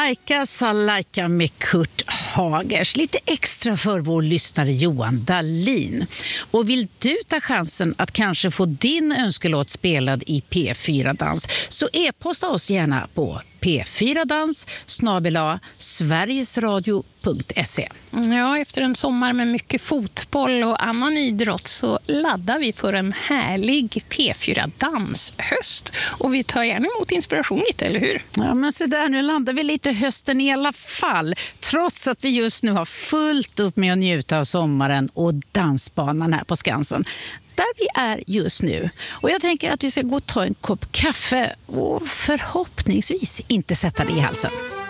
Laika Salaika med Kurt Hagers. Lite extra för vår lyssnare Johan Dahlin. Och vill du ta chansen att kanske få din önskelåt spelad i P4-dans så e-posta oss gärna på p4dans@sverigesradio.se. Ja, efter en sommar med mycket fotboll och annan idrott så laddar vi för en härlig P4-danshöst. Och vi tar gärna emot inspiration lite, eller hur? Ja, men så där, nu landar vi lite hösten i alla fall. Trots att vi just nu har fullt upp med att njuta av sommaren och dansbanan här på Skansen. Där vi är just nu. Och jag tänker att vi ska gå och ta en kopp kaffe och förhoppningsvis inte sätta det i halsen.